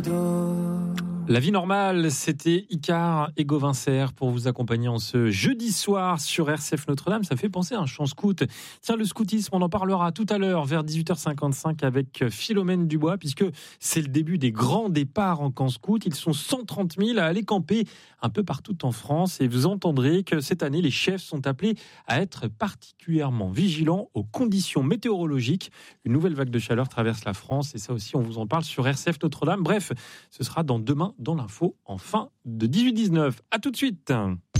La vie normale, c'était Icare et Gauvin Serre pour vous accompagner en ce jeudi soir sur RCF Notre-Dame. Ça fait penser à un chant scout. Tiens, le scoutisme, on en parlera tout à l'heure vers 18h55 avec Philomène Dubois, puisque c'est le début des grands départs en camp scout. Ils sont 130 000 à aller camper un peu partout en France. Et vous entendrez que cette année, les chefs sont appelés à être particulièrement vigilants aux conditions météorologiques. Une nouvelle vague de chaleur traverse la France et ça aussi, on vous en parle sur RCF Notre-Dame. Bref, ce sera dans demain dans l'info en fin de 18-19. À tout de suite.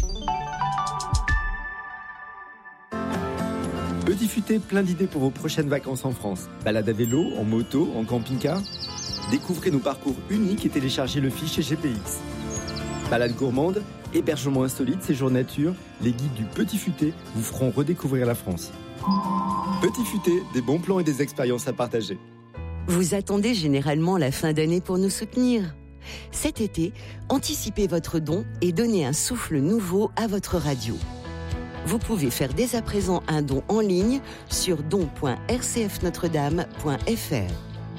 Petit Futé, plein d'idées pour vos prochaines vacances en France. Balade à vélo, en moto, en camping-car. Découvrez nos parcours uniques et téléchargez le fichier GPX. Balade gourmande, hébergement insolite, séjour nature, les guides du Petit Futé vous feront redécouvrir la France. Petit Futé, des bons plans et des expériences à partager. Vous attendez généralement la fin d'année pour nous soutenir. Cet été, anticipez votre don et donnez un souffle nouveau à votre radio. Vous pouvez faire dès à présent un don en ligne sur don.rcfnotredame.fr.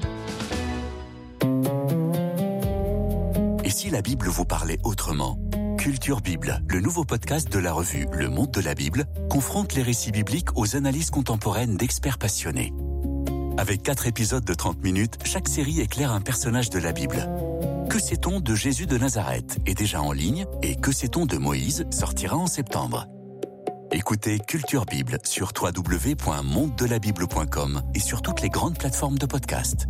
Et si la Bible vous parlait autrement ? Culture Bible, le nouveau podcast de la revue Le Monde de la Bible, confronte les récits bibliques aux analyses contemporaines d'experts passionnés. Avec 4 épisodes de 30 minutes, chaque série éclaire un personnage de la Bible. Que sait-on de Jésus de Nazareth est déjà en ligne et Que sait-on de Moïse sortira en septembre. Écoutez Culture Bible sur www.mondedelabible.com et sur toutes les grandes plateformes de podcast.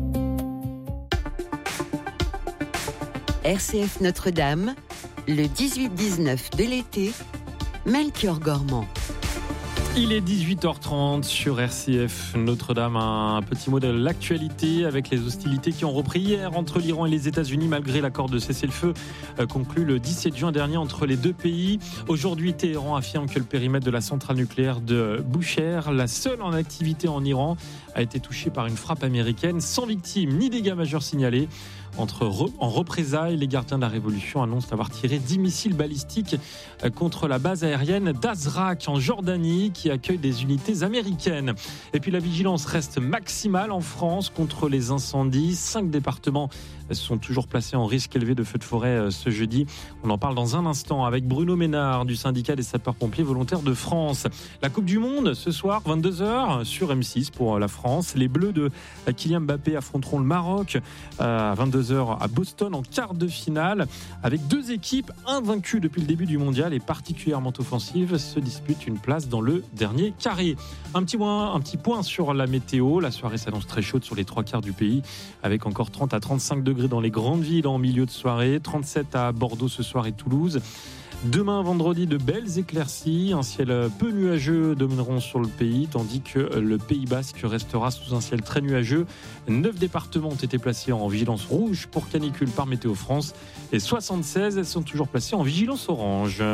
RCF Notre-Dame, le 18-19 de l'été, Melchior Gormand. Il est 18h30 sur RCF Notre-Dame. Un petit mot de l'actualité avec les hostilités qui ont repris hier entre l'Iran et les États-Unis malgré l'accord de cessez-le-feu conclu le 17 juin dernier entre les deux pays. Aujourd'hui, Téhéran affirme que le périmètre de la centrale nucléaire de Bushehr, la seule en activité en Iran, a été touché par une frappe américaine sans victime ni dégâts majeurs signalés. En représailles, les gardiens de la Révolution annoncent avoir tiré 10 missiles balistiques contre la base aérienne d'Azraq en Jordanie qui accueille des unités américaines. Et puis la vigilance reste maximale en France contre les incendies. 5 départements sont toujours placés en risque élevé de feux de forêt ce jeudi. On en parle dans un instant avec Bruno Ménard du syndicat des sapeurs-pompiers volontaires de France. La Coupe du Monde ce soir, 22h sur M6 pour la France. Les Bleus de Kylian Mbappé affronteront le Maroc à 22h à Boston en quart de finale avec 2 équipes invaincues depuis le début du mondial et particulièrement offensives se disputent une place dans le dernier carré. Un petit point sur la météo. La soirée s'annonce très chaude sur les 3 quarts du pays avec encore 30 à 35 degrés dans les grandes villes en milieu de soirée, 37 à Bordeaux ce soir et Toulouse. Demain, vendredi, de belles éclaircies. Un ciel peu nuageux domineront sur le pays, tandis que le Pays Basque restera sous un ciel très nuageux. 9 départements ont été placés en vigilance rouge pour canicule par Météo France et 76 elles sont toujours placées en vigilance orange.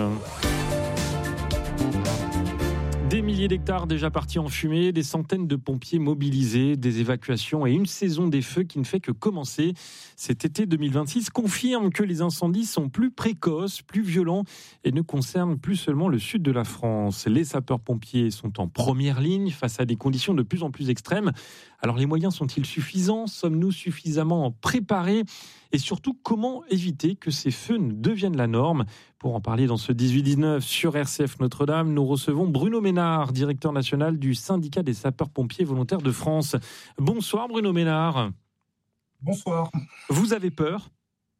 Des milliers d'hectares déjà partis en fumée, des centaines de pompiers mobilisés, des évacuations et une saison des feux qui ne fait que commencer. Cet été 2026 confirme que les incendies sont plus précoces, plus violents et ne concernent plus seulement le sud de la France. Les sapeurs-pompiers sont en première ligne face à des conditions de plus en plus extrêmes. Alors les moyens sont-ils suffisants ? Sommes-nous suffisamment préparés ? Et surtout, comment éviter que ces feux ne deviennent la norme ? Pour en parler dans ce 18-19 sur RCF Notre-Dame, nous recevons Bruno Ménard, directeur national du syndicat des sapeurs-pompiers volontaires de France. Bonsoir Bruno Ménard. Bonsoir. Vous avez peur ?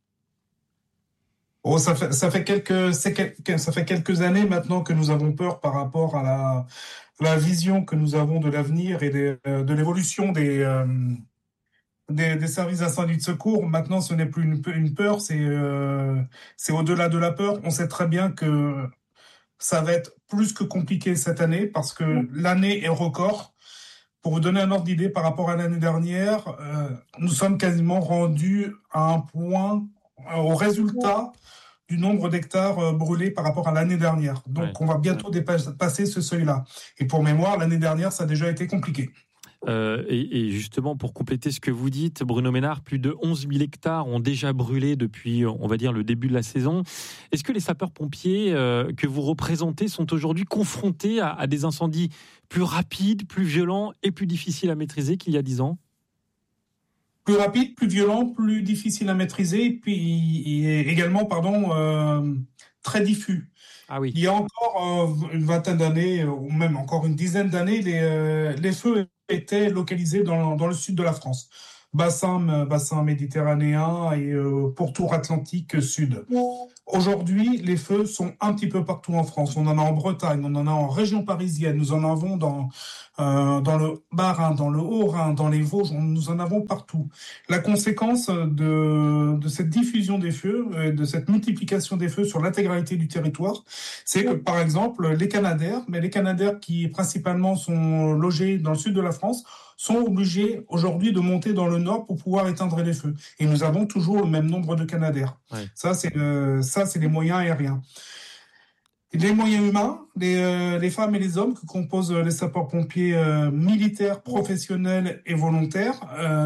Ça fait quelques années maintenant que nous avons peur par rapport à la vision que nous avons de l'avenir et de l'évolution des services d'incendie de secours. Maintenant, ce n'est plus une peur, c'est au-delà de la peur. On sait très bien que ça va être plus que compliqué cette année parce que l'année est record. Pour vous donner un ordre d'idée par rapport à l'année dernière, nous sommes quasiment rendus à un point au résultat du nombre d'hectares brûlés par rapport à l'année dernière. Donc, on va bientôt dépasser ce seuil-là. Et pour mémoire, l'année dernière, ça a déjà été compliqué. Et justement, pour compléter ce que vous dites, Bruno Ménard, plus de 11 000 hectares ont déjà brûlé depuis, on va dire, le début de la saison. Est-ce que les sapeurs-pompiers que vous représentez sont aujourd'hui confrontés à des incendies plus rapides, plus violents et plus difficiles à maîtriser qu'il y a 10 ans ? plus rapide, plus violent, plus difficile à maîtriser, et puis également, très diffus. Ah oui. Il y a encore une vingtaine d'années, ou même encore une dizaine d'années, les feux étaient localisés dans le sud de la France. Bassin méditerranéen et pourtour atlantique sud. Aujourd'hui, les feux sont un petit peu partout en France. On en a en Bretagne, on en a en région parisienne, nous en avons dans le Bas-Rhin, dans le Haut-Rhin, dans les Vosges, nous en avons partout. La conséquence de cette diffusion des feux, de cette multiplication des feux sur l'intégralité du territoire, c'est que, par exemple, les Canadaires qui principalement sont logés dans le sud de la France, sont obligés aujourd'hui de monter dans le nord pour pouvoir éteindre les feux. Et nous avons toujours le même nombre de Canadaires. Ouais. Ça, c'est les moyens aériens. Les moyens humains, les femmes et les hommes que composent les sapeurs-pompiers militaires, professionnels et volontaires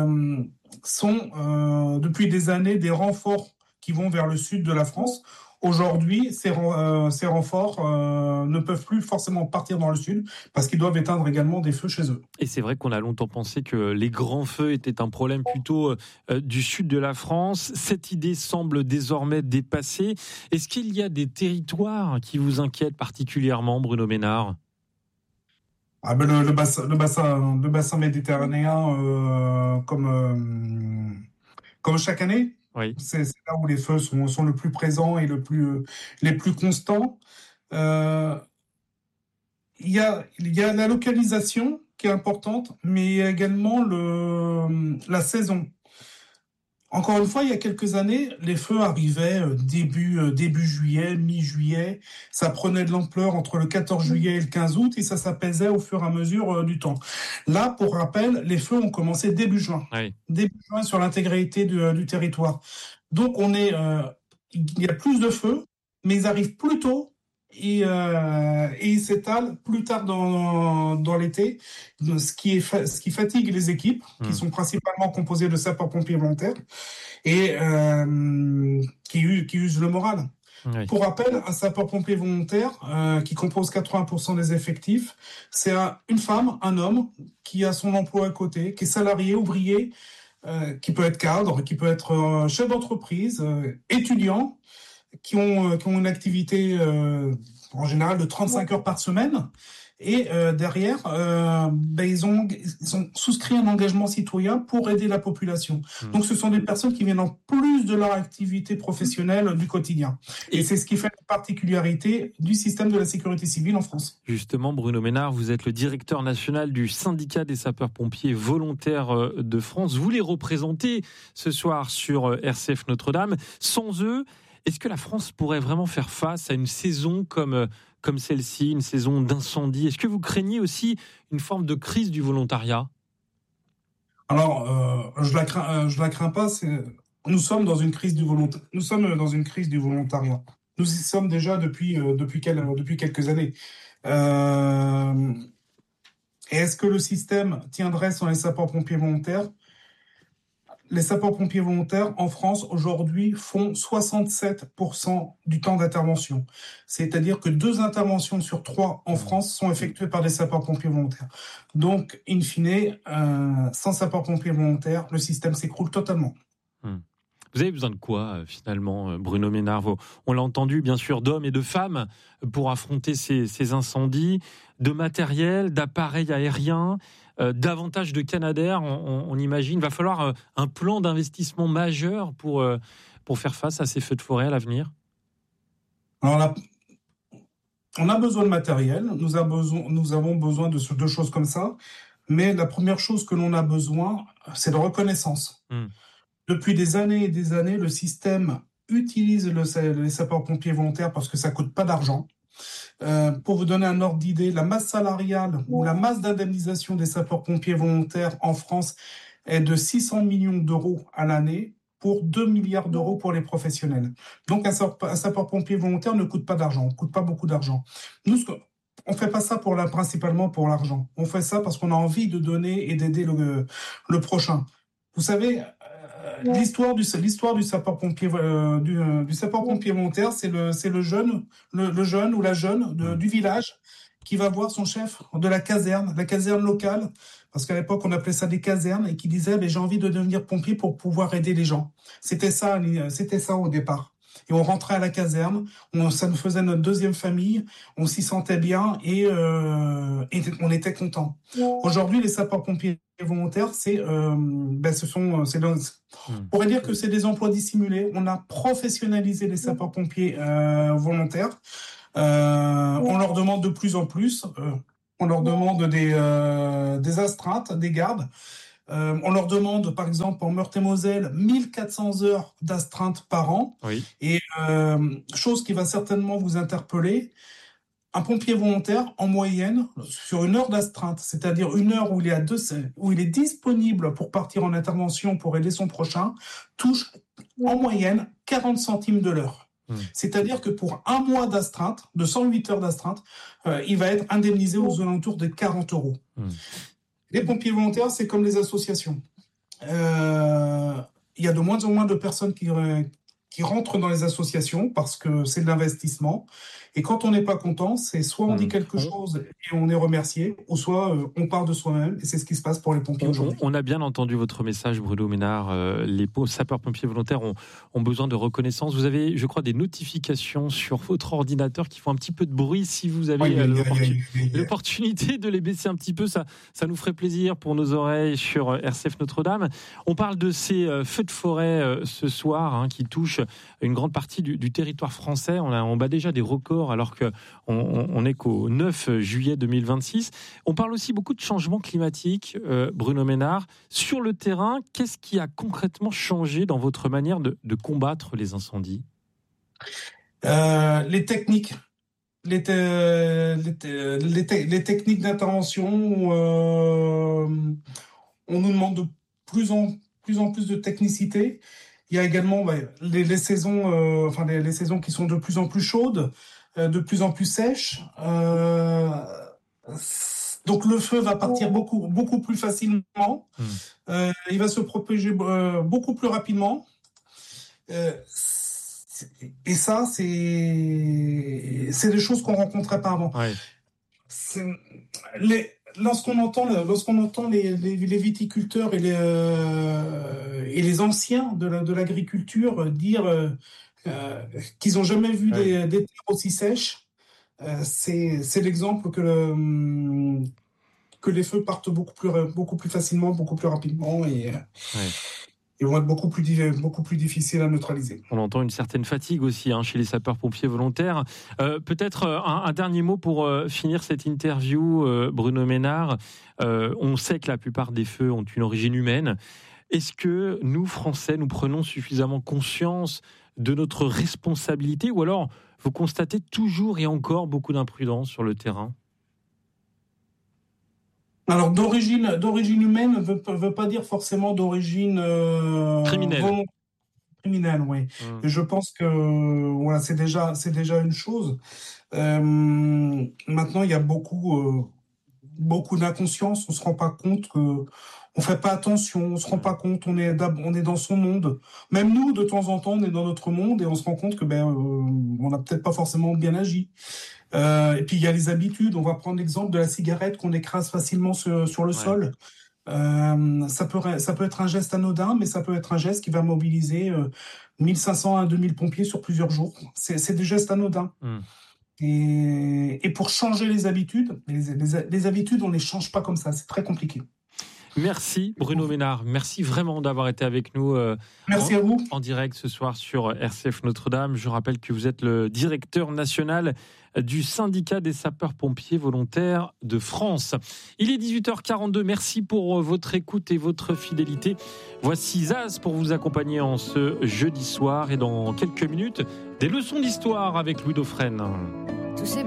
sont depuis des années des renforts qui vont vers le sud de la France. Aujourd'hui, ces renforts ne peuvent plus forcément partir dans le sud parce qu'ils doivent éteindre également des feux chez eux. Et c'est vrai qu'on a longtemps pensé que les grands feux étaient un problème plutôt du sud de la France. Cette idée semble désormais dépassée. Est-ce qu'il y a des territoires qui vous inquiètent particulièrement, Bruno Ménard ? Le bassin méditerranéen, comme chaque année. Oui. C'est là où les feux sont le plus présents et les plus constants. Il y a la localisation qui est importante, mais il y a également la saison. Encore une fois, il y a quelques années, les feux arrivaient début juillet, mi-juillet. Ça prenait de l'ampleur entre le 14 juillet et le 15 août et ça s'apaisait au fur et à mesure du temps. Là, pour rappel, les feux ont commencé début juin. Oui. Début juin sur l'intégralité du territoire. Donc, il y a plus de feux, mais ils arrivent plus tôt. Et ils s'étalent plus tard dans l'été, ce qui fatigue les équipes, qui sont principalement composées de sapeurs-pompiers volontaires, et qui usent le moral. Oui. Pour rappel, un sapeur-pompier volontaire qui compose 80% des effectifs, c'est une femme, un homme, qui a son emploi à côté, qui est salarié, ouvrier, qui peut être cadre, qui peut être chef d'entreprise, étudiant, qui ont une activité en général de 35 heures par semaine et derrière ils ont souscrit un engagement citoyen pour aider la population. Donc ce sont des personnes qui viennent en plus de leur activité professionnelle du quotidien. Et c'est ce qui fait la particularité du système de la sécurité civile en France. Justement, Bruno Ménard, vous êtes le directeur national du syndicat des sapeurs-pompiers volontaires de France. Vous les représentez ce soir sur RCF Notre-Dame. Sans eux, est-ce que la France pourrait vraiment faire face à une saison comme celle-ci, une saison d'incendie ? Est-ce que vous craignez aussi une forme de crise du volontariat ? Alors, je la crains pas. Nous sommes dans une crise du volontariat. Nous y sommes déjà depuis quelques années. Et est-ce que le système tiendrait sans les sapeurs-pompiers volontaires ? Les sapeurs-pompiers volontaires en France aujourd'hui font 67% du temps d'intervention. C'est-à-dire que 2 interventions sur 3 en France sont effectuées par des sapeurs-pompiers volontaires. Donc, in fine, sans sapeurs-pompiers volontaires, le système s'écroule totalement. Vous avez besoin de quoi, finalement, Bruno Ménard ? On l'a entendu, bien sûr, d'hommes et de femmes pour affronter ces incendies, de matériel, d'appareils aériens, davantage de Canadair, on imagine. Il va falloir un plan d'investissement majeur pour faire face à ces feux de forêt à l'avenir. Alors là, on a besoin de matériel, nous avons besoin de choses comme ça, mais la première chose que l'on a besoin, c'est de reconnaissance. Depuis des années et des années, le système utilise les sapeurs-pompiers volontaires parce que ça ne coûte pas d'argent. Pour vous donner un ordre d'idée, la masse salariale ou la masse d'indemnisation des sapeurs-pompiers volontaires en France est de 600 millions d'euros à l'année pour 2 milliards d'euros pour les professionnels. Donc un sapeur-pompier volontaire ne coûte pas d'argent, ne coûte pas beaucoup d'argent. Nous, on ne fait pas ça principalement pour l'argent. On fait ça parce qu'on a envie de donner et d'aider le prochain. Vous savez, l'histoire du sapeur-pompier du sapeur-pompier volontaire, c'est le jeune ou la jeune du village qui va voir son chef de la caserne locale parce qu'à l'époque, on appelait ça des casernes, et qui disaient j'ai envie de devenir pompier pour pouvoir aider les gens. C'était ça au départ. Et on rentrait à la caserne, ça nous faisait notre deuxième famille, on s'y sentait bien et on était contents. Aujourd'hui, les sapeurs-pompiers volontaires, on pourrait dire que c'est des emplois dissimulés. On a professionnalisé les sapeurs-pompiers volontaires. On leur demande de plus en plus. On leur demande des astreintes, des gardes. On leur demande, par exemple, en Meurthe-et-Moselle, 1400 heures d'astreinte par an. Oui. Et chose qui va certainement vous interpeller, un pompier volontaire, en moyenne, sur une heure d'astreinte, c'est-à-dire une heure où il est disponible pour partir en intervention pour aider son prochain, touche en moyenne 40 centimes de l'heure. C'est-à-dire que pour un mois d'astreinte, de 108 heures d'astreinte, il va être indemnisé aux alentours de 40 €. Les pompiers volontaires, c'est comme les associations. Il y a de moins en moins de personnes qui rentrent dans les associations parce que c'est de l'investissement. Et quand on n'est pas content, c'est soit on dit quelque chose et on est remercié, ou soit on part de soi-même. Et c'est ce qui se passe pour les pompiers aujourd'hui. On a bien entendu votre message, Bruno Ménard. Les sapeurs-pompiers volontaires ont besoin de reconnaissance. Vous avez, je crois, des notifications sur votre ordinateur qui font un petit peu de bruit. Si vous avez l'opportunité de les baisser un petit peu, ça nous ferait plaisir pour nos oreilles sur RCF Notre-Dame. On parle de ces feux de forêt ce soir qui touchent une grande partie du territoire français. On bat déjà des records alors qu'on n'est qu'au 9 juillet 2026. On parle aussi beaucoup de changements climatiques, Bruno Ménard. Sur le terrain, qu'est-ce qui a concrètement changé dans votre manière de combattre les incendies ? Les techniques. Les techniques d'intervention, on nous demande de plus en plus de technicité. Il y a également les saisons, les saisons qui sont de plus en plus chaudes, de plus en plus sèches. Donc le feu va partir beaucoup plus facilement. Il va se propager beaucoup plus rapidement. Et ça, c'est des choses qu'on rencontrait pas avant. Ouais. Lorsqu'on entend les viticulteurs et les anciens de l'agriculture dire qu'ils n'ont jamais vu des terres aussi sèches, c'est l'exemple que les feux partent beaucoup plus facilement, beaucoup plus rapidement et vont être beaucoup plus difficiles à neutraliser. On entend une certaine fatigue aussi chez les sapeurs-pompiers volontaires. Peut-être un dernier mot pour finir cette interview, Bruno Ménard. On sait que la plupart des feux ont une origine humaine. Est-ce que nous, Français, nous prenons suffisamment conscience de notre responsabilité ou alors vous constatez toujours et encore beaucoup d'imprudence sur le terrain ? Alors d'origine humaine veut pas dire forcément d'origine criminelle. Criminelle, oui. Et je pense que c'est déjà une chose. Maintenant, il y a beaucoup d'inconscience. On se rend pas compte que on fait pas attention. On se rend pas compte. On est dans son monde. Même nous, de temps en temps, on est dans notre monde et on se rend compte que on n'a peut-être pas forcément bien agi. Et puis il y a les habitudes. On va prendre l'exemple de la cigarette qu'on écrase facilement sur le sol. Ça peut être un geste anodin, mais ça peut être un geste qui va mobiliser 1500 à 2000 pompiers sur plusieurs jours. C'est des gestes anodins. Et pour changer les habitudes, les habitudes, on les change pas comme ça. C'est très compliqué. Merci Bruno Ménard, merci vraiment d'avoir été avec nous merci à vous. En direct ce soir sur RCF Notre-Dame. Je rappelle que vous êtes le directeur national du syndicat des sapeurs-pompiers volontaires de France. Il est 18h42, merci pour votre écoute et votre fidélité. Voici Zaz pour vous accompagner en ce jeudi soir et dans quelques minutes, des leçons d'histoire avec Louis Dauphren.